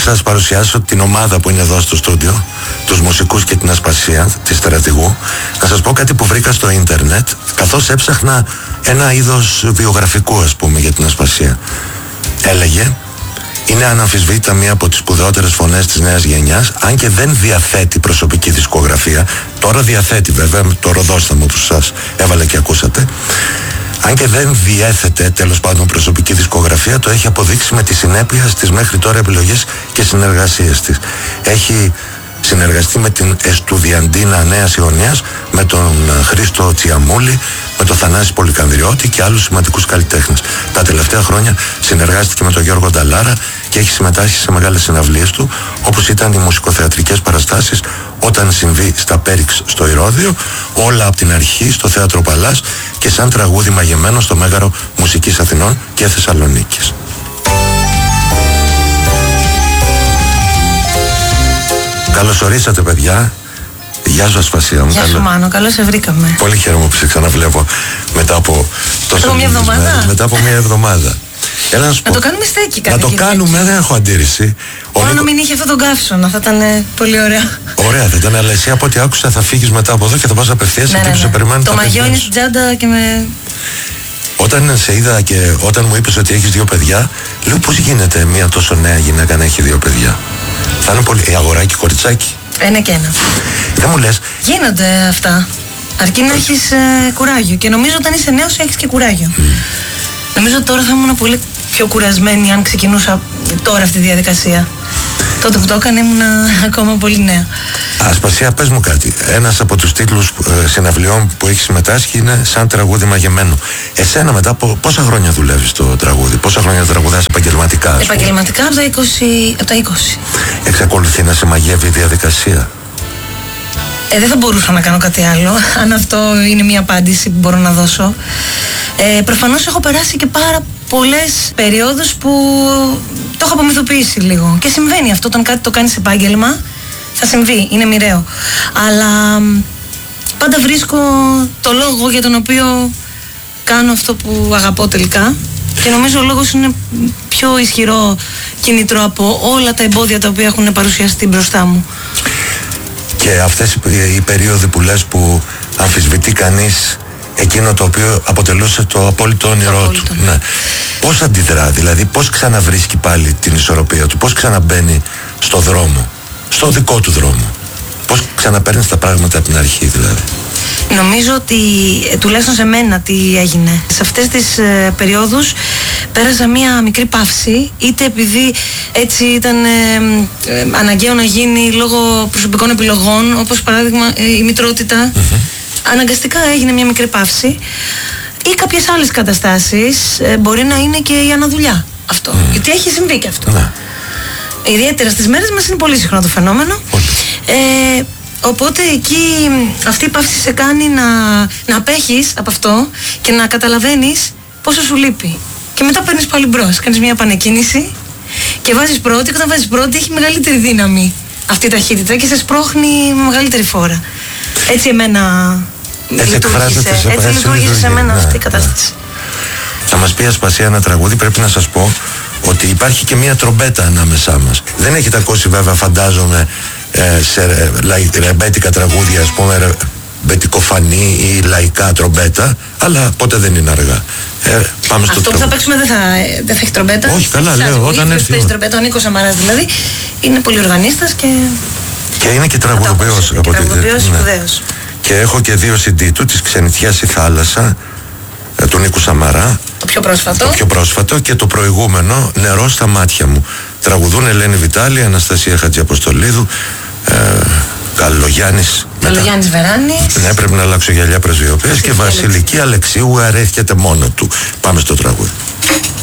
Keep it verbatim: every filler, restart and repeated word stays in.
σας παρουσιάσω την ομάδα που είναι εδώ στο στούντιο, τους μουσικούς και την Ασπασία της Στρατηγού, να σας πω κάτι που βρήκα στο ίντερνετ καθώς έψαχνα ένα είδος βιογραφικού, ας πούμε, για την Ασπασία. Έλεγε: είναι αναμφισβήτητα μία από τις σπουδαιότερες φωνές της νέας γενιάς, αν και δεν διαθέτει προσωπική δισκογραφία. Τώρα διαθέτει βέβαια το Ροδόσταμο που σας έβαλε και ακούσατε. Αν και δεν διέθετε τέλος πάντων προσωπική δισκογραφία, το έχει αποδείξει με τη συνέπεια στις μέχρι τώρα επιλογές και συνεργασίες της. Έχει συνεργαστεί με την Εστουδιαντίνα Νέας Ιωνίας, με τον Χρήστο Τσιαμούλη, με τον Θανάση Πολυκανδριώτη και άλλους σημαντικούς καλλιτέχνες. Τα τελευταία χρόνια συνεργάστηκε με τον Γιώργο Νταλάρα και έχει συμμετάσχει σε μεγάλες συναυλίες του, όπως ήταν οι μουσικοθεατρικές παραστάσεις Όταν συμβεί στα Πέριξ στο Ηρώδειο, Όλα από την αρχή στο Θέατρο Παλάς και Σαν τραγούδι μαγεμένο στο Μέγαρο Μουσικής Αθηνών και Θεσσαλονίκης. Καλώς ορίσατε, παιδιά. Γεια σου, Ασπασία μου. Γεια σου, Μάνο, καλώς σε βρήκαμε. Πολύ χαίρομαι που σε ξαναβλέπω μετά από τόσο μια εβδομάδα. Μετά από μια εβδομάδα. Έλα να σου πω. Να το κάνουμε στέκει κάτι. Να το κάνουμε, δεν έχω αντίρρηση. Μόνο Νίκο... μην είχε αυτόν τον καύσωνα, θα ήταν ε, πολύ ωραία. Ωραία, θα ήταν, αλλά εσύ από ό,τι άκουσα θα φύγεις μετά από εδώ και θα πας απευθείας ναι, εκεί ναι, που ναι. σε περιμένει. Το μαγιό είναι στην τσάντα και με. Όταν σε είδα και όταν μου είπες ότι έχεις δύο παιδιά, λέω πώς γίνεται μια τόσο νέα γυναίκα να έχει δύο παιδιά. Θα είναι πολύ. Αγοράκι, κοριτσάκι. Ένα και ένα. Δεν μου λες. Γίνονται αυτά. Αρκεί να έχεις ε, κουράγιο. Και νομίζω όταν είσαι νέος έχεις και κουράγιο. Mm. Νομίζω τώρα θα ήμουν πολύ πιο κουρασμένη αν ξεκινούσα τώρα αυτή τη διαδικασία. Τότε που το έκανα ήμουν ακόμα πολύ νέα. Ασπασία, πες μου κάτι. Ένας από τους τίτλους ε, συναυλιών που έχει συμμετάσχει είναι Σαν τραγούδι μαγεμένο. Εσένα μετά από πόσα χρόνια δουλεύεις το τραγούδι, πόσα χρόνια τραγουδάς επαγγελματικά? Επαγγελματικά από τα είκοσι. Από τα είκοσι. Εξακολουθεί να σε μαγεύει η διαδικασία? Ε, δεν θα μπορούσα να κάνω κάτι άλλο, αν αυτό είναι μια απάντηση που μπορώ να δώσω. Ε, προφανώς έχω περάσει και πάρα πολλές περιόδους που το έχω απομυθοποιήσει λίγο. Και συμβαίνει αυτό, όταν κάτι το κάνεις επάγγελμα, θα συμβεί, είναι μοιραίο. Αλλά πάντα βρίσκω το λόγο για τον οποίο κάνω αυτό που αγαπώ τελικά. Και νομίζω ο λόγος είναι πιο ισχυρό κίνητρο από όλα τα εμπόδια τα οποία έχουν παρουσιαστεί μπροστά μου. Και αυτές οι περίοδοι που λες που αμφισβητεί κανείς εκείνο το οποίο αποτελούσε το απόλυτο όνειρό του, ναι. Πώς αντιδρά, δηλαδή πώς ξαναβρίσκει πάλι την ισορροπία του, πώς ξαναμπαίνει στο δρόμο, στο δικό του δρόμο, πώς ξαναπαίρνει τα πράγματα από την αρχή δηλαδή? Νομίζω ότι τουλάχιστον σε μένα τι έγινε. Σε αυτές τις ε, περιόδους πέρασα μία μικρή παύση, είτε επειδή έτσι ήταν ε, ε, αναγκαίο να γίνει λόγω προσωπικών επιλογών, όπως παράδειγμα ε, η μητρότητα. Mm-hmm. Αναγκαστικά έγινε μια μικρή παύση, ή κάποιες άλλες καταστάσεις, ε, μπορεί να είναι και η αναδουλειά αυτό. Mm. Γιατί έχει συμβεί και αυτό. Ναι. Ιδιαίτερα στις μέρες μας είναι πολύ συχνό το φαινόμενο. Ε, οπότε εκεί αυτή η παύση σε κάνει να, να απέχεις από αυτό και να καταλαβαίνεις πόσο σου λείπει. Και μετά παίρνεις πάλι μπρος, κάνεις μια επανεκκίνηση και βάζεις πρώτη, και όταν βάζεις πρώτη έχει μεγαλύτερη δύναμη αυτή η ταχύτητα και σε σπρώχνει με μεγαλύτερη φόρα. Έτσι εμένα έτσι λειτουργήσε, σε, έτσι λειτουργήσε σε μένα ναι, αυτή η κατάσταση. Θα μας πει, Ασπασία, ένα τραγούδι. Πρέπει να σας πω ότι υπάρχει και μια τρομπέτα ανάμεσά μας. Δεν έχετε ακούσει βέβαια, φαντάζομαι, ε, σε λαϊ, ρεμπέτικα τραγούδια, ας πούμε, ρεμπετικοφανή ή λαϊκά τρομπέτα, αλλά ποτέ δεν είναι αργά. Ε, πάμε στο αυτό που θα παίξουμε δεν θα, δεν θα έχει τρομπέτα. Όχι, καλά, λέω, όταν έρθει. Παίζει τρομπέτα, ο Νίκος Σαμαράς δηλαδή, είναι πολυοργανίστας και... Και είναι και τραγουδοποιός. Και τραγουδοποιός σπουδαίος. Και έχω και δύο σι ντι του, της Ξενιτιάς η Θάλασσα, του Νίκου Σαμαρά. Το πιο πρόσφατο. Το πιο πρόσφατο και το προηγούμενο, Νερό στα μάτια μου. Τραγουδούν Ελένη Βιτάλη, Αναστασία Χατζιαποστολίδου, ε, Καλογιάννης. Καλογιάννης Βεράνης. Ναι, πρέπει να αλλάξω γυαλιά πρεσβειοποίησης. Και Βασιλική Αλεξίου, αρέσκεται μόνο του. Πάμε στο τραγούδι.